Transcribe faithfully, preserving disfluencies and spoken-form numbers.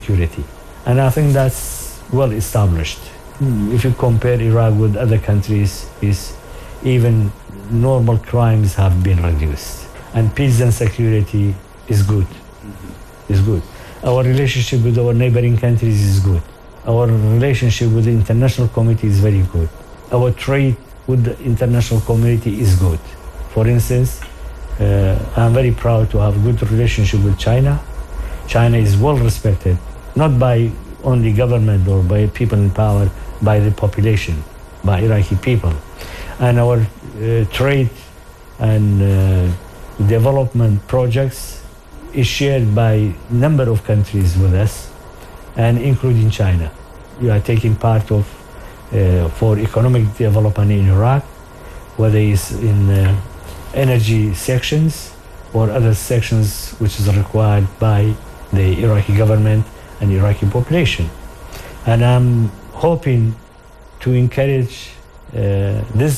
security. And I think that's well established. If you compare Iraq with other countries, is even normal crimes have been reduced. And peace and security is good. Is good. Our relationship with our neighboring countries is good. Our relationship with the international community is very good. Our trade with the international community is good. For instance, uh, I'm very proud to have a good relationship with China. China is well respected, not by only government or by people in power, by the population, by Iraqi people. And our uh, trade and uh, development projects is shared by a number of countries with us, and including China. We are taking part of uh, for economic development in Iraq, whether it's in uh, energy sections or other sections which is required by the Iraqi government and Iraqi population. And I'm hoping to encourage uh, this